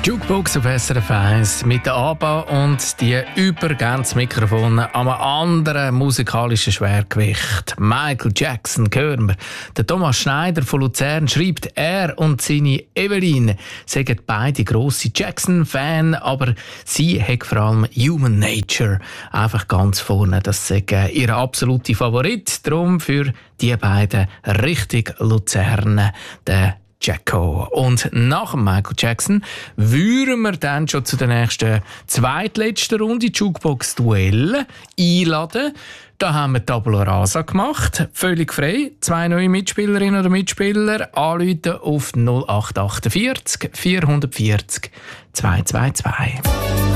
Jukebox auf SRF 1 mit der ABBA und die überganzen Mikrofone am anderen musikalischen Schwergewicht. Michael Jackson hören wir. Der Thomas Schneider von Luzern schreibt, er und seine Evelyn seien beide grosse Jackson-Fan, aber sie hat vor allem Human Nature einfach ganz vorne. Das sei ihr absoluter Favorit. Darum für die beiden richtig Luzern der Jacko. Und nach dem Michael Jackson würden wir dann schon zu der nächsten zweitletzten Runde Jukebox Duell einladen. Da haben wir Tabula Rasa gemacht, völlig frei. 2 neue Mitspielerinnen oder Mitspieler anrufen auf 0848 440 222.